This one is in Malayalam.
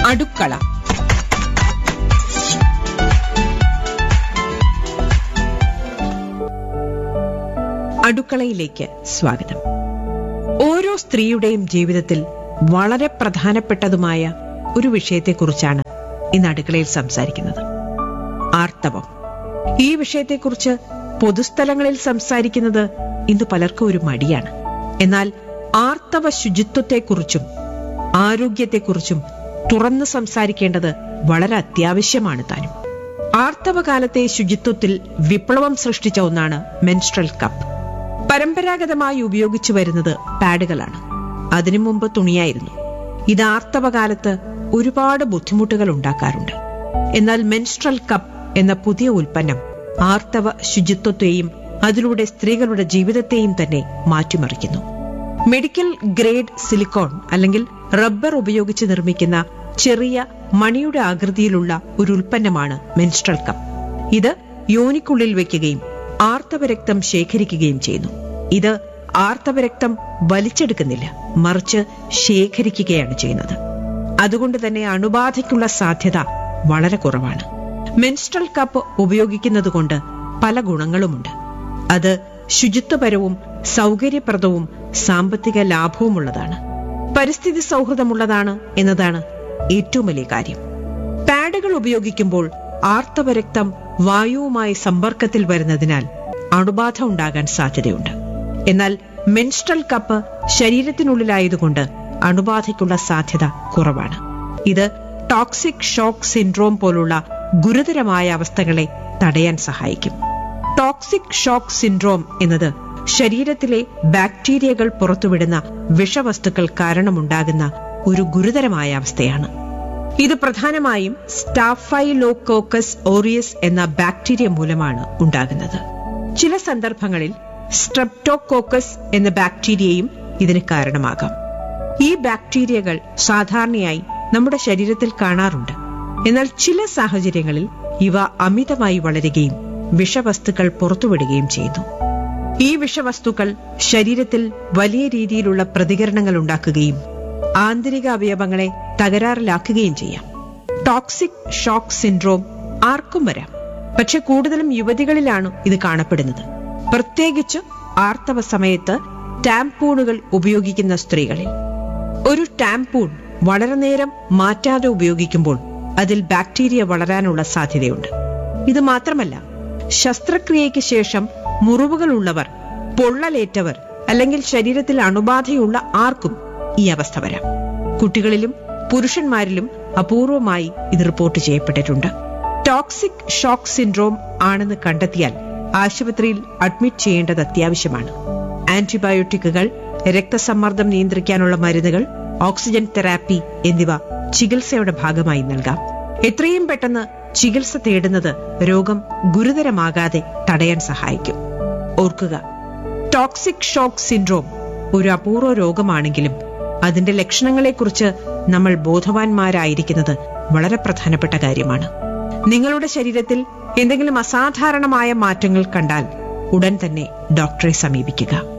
അടുക്കള. അടുക്കളയിലേക്ക് സ്വാഗതം. ഓരോ സ്ത്രീയുടെയും ജീവിതത്തിൽ വളരെ പ്രധാനപ്പെട്ടതുമായ ഒരു വിഷയത്തെക്കുറിച്ചാണ് ഇന്ന് അടുക്കളയിൽ സംസാരിക്കുന്നത്. ആർത്തവം. ഈ വിഷയത്തെക്കുറിച്ച് പൊതുസ്ഥലങ്ങളിൽ സംസാരിക്കുന്നത് ഇന്ന് പലർക്കും ഒരു മടിയാണ്. എന്നാൽ ആർത്തവ ശുചിത്വത്തെക്കുറിച്ചും ആരോഗ്യത്തെക്കുറിച്ചും തുറന്നു സംസാരിക്കേണ്ടത് വളരെ അത്യാവശ്യമാണ് താനും. ആർത്തവകാലത്തെ ശുചിത്വത്തിൽ വിപ്ലവം സൃഷ്ടിച്ച ഒന്നാണ് മെൻസ്ട്രൽ കപ്പ്. പരമ്പരാഗതമായി ഉപയോഗിച്ചു വരുന്നത് പാഡുകളാണ്. അതിനു മുമ്പ് തുണിയായിരുന്നു. ഇത് ആർത്തവകാലത്ത് ഒരുപാട് ബുദ്ധിമുട്ടുകൾ ഉണ്ടാക്കാറുണ്ട്. എന്നാൽ മെൻസ്ട്രൽ കപ്പ് എന്ന പുതിയ ഉൽപ്പന്നം ആർത്തവ ശുചിത്വത്തെയും അതിലൂടെ സ്ത്രീകളുടെ ജീവിതത്തെയും തന്നെ മാറ്റിമറിക്കുന്നു. മെഡിക്കൽ ഗ്രേഡ് സിലിക്കോൺ അല്ലെങ്കിൽ റബ്ബർ ഉപയോഗിച്ച് നിർമ്മിക്കുന്ന ചെറിയ മണിയുടെ ആകൃതിയിലുള്ള ഒരു ഉൽപ്പന്നമാണ് മെൻസ്ട്രൽ കപ്പ്. ഇത് യോനിക്കുള്ളിൽ വെക്കുകയും ആർത്തവരക്തം ശേഖരിക്കുകയും ചെയ്യുന്നു. ഇത് ആർത്തവരക്തം വലിച്ചെടുക്കുന്നില്ല, മറിച്ച് ശേഖരിക്കുകയാണ് ചെയ്യുന്നത്. അതുകൊണ്ട് തന്നെ അണുബാധയ്ക്കുള്ള സാധ്യത വളരെ കുറവാണ്. മെൻസ്ട്രൽ കപ്പ് ഉപയോഗിക്കുന്നതുകൊണ്ട് പല ഗുണങ്ങളുമുണ്ട്. അത് ശുചിത്വപരവും സൗകര്യപ്രദവും സാമ്പത്തിക ലാഭവുമുള്ളതാണ്. പരിസ്ഥിതി സൗഹൃദമുള്ളതാണ് എന്നതാണ് ഏറ്റവും വലിയ കാര്യം. പാഡുകൾ ഉപയോഗിക്കുമ്പോൾ ആർത്തവരക്തം വായുവുമായി സമ്പർക്കത്തിൽ വരുന്നതിനാൽ അണുബാധ ഉണ്ടാകാൻ സാധ്യതയുണ്ട്. എന്നാൽ മെൻസ്ട്രൽ കപ്പ് ശരീരത്തിനുള്ളിലായതുകൊണ്ട് അണുബാധയ്ക്കുള്ള സാധ്യത കുറവാണ്. ഇത് ടോക്സിക് ഷോക്ക് സിൻഡ്രോം പോലുള്ള ഗുരുതരമായ അവസ്ഥകളെ തടയാൻ സഹായിക്കും. ടോക്സിക് ഷോക്ക് സിൻഡ്രോം എന്നത് ശരീരത്തിലെ ബാക്ടീരിയകൾ പുറത്തുവിടുന്ന വിഷവസ്തുക്കൾ കാരണമുണ്ടാകുന്ന ഒരു ഗുരുതരമായ അവസ്ഥയാണ്. ഇത് പ്രധാനമായും സ്റ്റാഫൈലോകോക്കസ് ഓറിയസ് എന്ന ബാക്ടീരിയ മൂലമാണ് ഉണ്ടാകുന്നത്. ചില സന്ദർഭങ്ങളിൽ സ്ട്രെപ്റ്റോകോക്കസ് എന്ന ബാക്ടീരിയയും ഇതിന് കാരണമാകാം. ഈ ബാക്ടീരിയകൾ സാധാരണയായി നമ്മുടെ ശരീരത്തിൽ കാണാറുണ്ട്. എന്നാൽ ചില സാഹചര്യങ്ങളിൽ ഇവ അമിതമായി വളരുകയും വിഷവസ്തുക്കൾ പുറത്തുവിടുകയും ചെയ്യുന്നു. ഈ വിഷവസ്തുക്കൾ ശരീരത്തിൽ വലിയ രീതിയിലുള്ള പ്രതികരണങ്ങൾ ഉണ്ടാക്കുകയും ആന്തരിക അവയവങ്ങളെ തകരാറിലാക്കുകയും ചെയ്യാം. ടോക്സിക് ഷോക്ക് സിൻഡ്രോം ആർക്കും വരാം, പക്ഷെ കൂടുതലും യുവതികളിലാണ് ഇത് കാണപ്പെടുന്നത്. പ്രത്യേകിച്ച് ആർത്തവ സമയത്ത് ടാംപൂണുകൾ ഉപയോഗിക്കുന്ന സ്ത്രീകളിൽ. ഒരു ടാംപൂൺ വളരെ നേരം മാറ്റാതെ ഉപയോഗിക്കുമ്പോൾ അതിൽ ബാക്ടീരിയ വളരാനുള്ള സാധ്യതയുണ്ട്. ഇത് മാത്രമല്ല, ശസ്ത്രക്രിയയ്ക്ക് ശേഷം മുറിവുകൾ ഉള്ളവർ, പൊള്ളലേറ്റവർ അല്ലെങ്കിൽ ശരീരത്തിൽ അണുബാധയുള്ള ആർക്കും ഈ അവസ്ഥ വരാം. കുട്ടികളിലും പുരുഷന്മാരിലും അപൂർവമായി ഇത് റിപ്പോർട്ട് ചെയ്യപ്പെട്ടിട്ടുണ്ട്. ടോക്സിക് ഷോക്ക് സിൻഡ്രോം ആണെന്ന് കണ്ടെത്തിയാൽ ആശുപത്രിയിൽ അഡ്മിറ്റ് ചെയ്യേണ്ടത് അത്യാവശ്യമാണ്. ആന്റിബയോട്ടിക്കുകൾ, രക്തസമ്മർദ്ദം നിയന്ത്രിക്കാനുള്ള മരുന്നുകൾ, ഓക്സിജൻ തെറാപ്പി എന്നിവ ചികിത്സയുടെ ഭാഗമായി നൽകാം. എത്രയും പെട്ടെന്ന് ചികിത്സ തേടുന്നത് രോഗം ഗുരുതരമാകാതെ തടയാൻ സഹായിക്കും. ഓർക്കുക, ടോക്സിക് ഷോക്ക് സിൻഡ്രോം ഒരു അപൂർവ രോഗമാണെങ്കിലും അതിന്റെ ലക്ഷണങ്ങളെക്കുറിച്ച് നമ്മൾ ബോധവാന്മാരായിരിക്കുന്നത് വളരെ പ്രധാനപ്പെട്ട കാര്യമാണ്. നിങ്ങളുടെ ശരീരത്തിൽ എന്തെങ്കിലും അസാധാരണമായ മാറ്റങ്ങൾ കണ്ടാൽ ഉടൻ തന്നെ ഡോക്ടറെ സമീപിക്കുക.